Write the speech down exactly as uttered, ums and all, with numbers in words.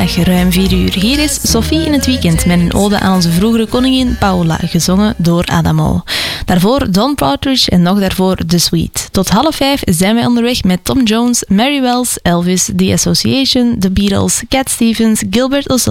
vrijdag ruim vier uur. Hier is Sophie in het weekend met een ode aan onze vroegere koningin Paola, gezongen door Adamo. Daarvoor Don Partridge en nog daarvoor The Sweet. Tot half vijf zijn wij onderweg met Tom Jones, Mary Wells, Elvis, The Association, The Beatles, Cat Stevens, Gilbert O'Sullivan